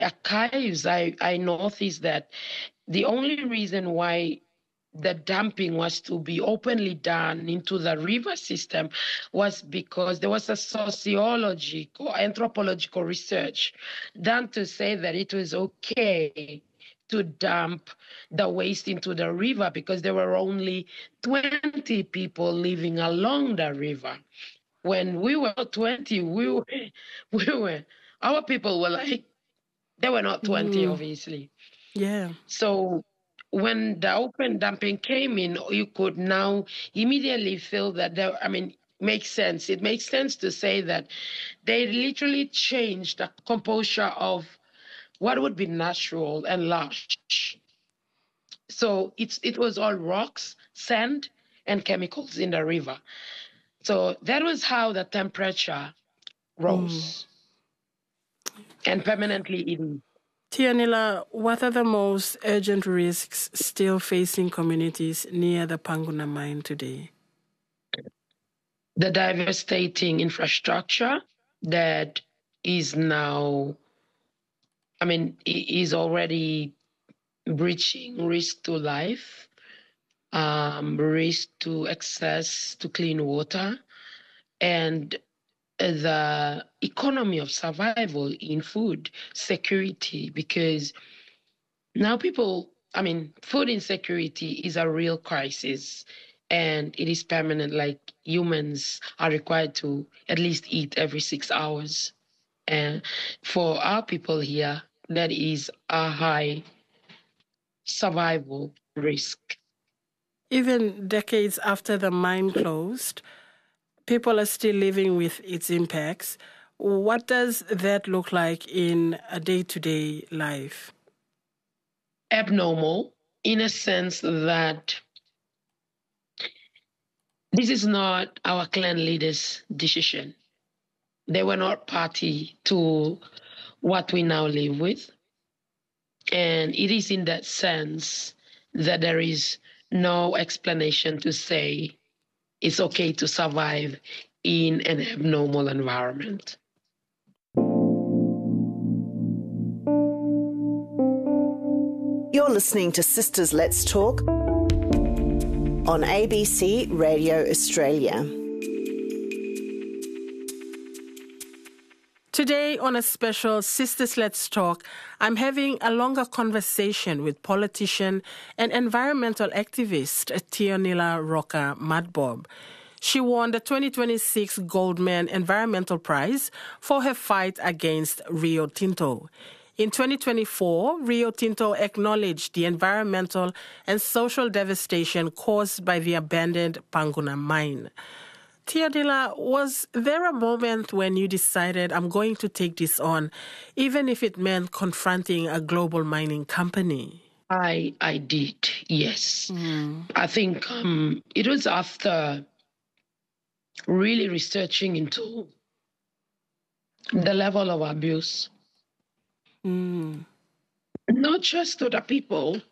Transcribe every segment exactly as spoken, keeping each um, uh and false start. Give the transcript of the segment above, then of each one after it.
archives, I, I noticed that the only reason why the dumping was to be openly done into the river system was because there was a sociological, anthropological research done to say that it was okay to dump the waste into the river because there were only twenty people living along the river. When we were twenty, we were, we were, our people were like, they were not twenty, Mm. obviously. Yeah. So when the open dumping came in, you could now immediately feel that there, I mean, makes sense. It makes sense to say that they literally changed the composure of what would be natural and lush. So it's it was all rocks, sand, and chemicals in the river. So that was how the temperature rose mm. and permanently even. Tianila, what are the most urgent risks still facing communities near the Panguna mine today? The devastating infrastructure that is now, I mean, is already breaching risk to life, um, risk to access to clean water, and the economy of survival in food security, because now people, I mean, food insecurity is a real crisis and it is permanent. Like humans are required to at least eat every six hours. And for our people here, that is a high survival risk. Even decades after the mine closed, people are still living with its impacts. What does that look like in a day-to-day life? Abnormal in a sense that this is not our clan leaders' decision. They were not party to what we now live with. And it is in that sense that there is no explanation to say it's okay to survive in an abnormal environment. You're listening to Sisters Let's Talk on A B C Radio Australia. Today on a special Sisters Let's Talk, I'm having a longer conversation with politician and environmental activist Tionela Roca Madbob. She won the twenty twenty-six Goldman Environmental Prize for her fight against Rio Tinto. In twenty twenty-four, Rio Tinto acknowledged the environmental and social devastation caused by the abandoned Panguna mine. Tionela, was there a moment when you decided, I'm going to take this on, even if it meant confronting a global mining company? I I did, yes. Mm. I think um, it was after really researching into the level of abuse. Mm. Not just to the people,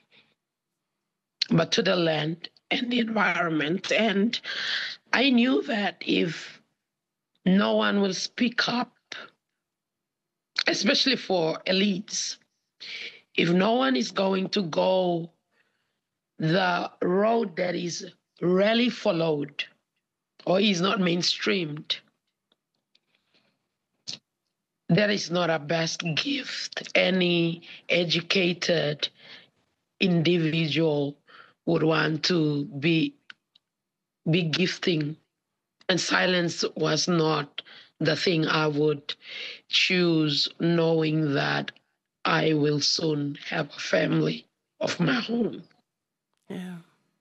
but to the land and the environment. And I knew that if no one will speak up, especially for elites, if no one is going to go the road that is rarely followed or is not mainstreamed, that is not a best gift any educated individual would want to be be gifting. And silence was not the thing I would choose, knowing that I will soon have a family of my own. Yeah.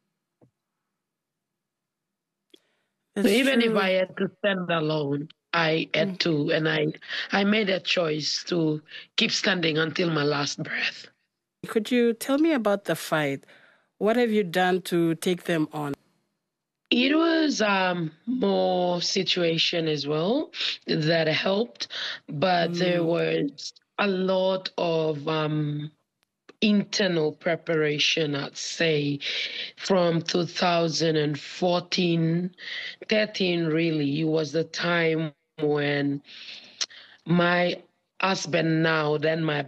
So even true. If I had to stand alone, I had mm. to, and I, I made a choice to keep standing until my last breath. Could you tell me about the fight? What have you done to take them on? It was um, more situation as well that helped, but mm. there was a lot of um, internal preparation, I'd say, from two thousand fourteen, thirteen really. It was the time when my husband now, then my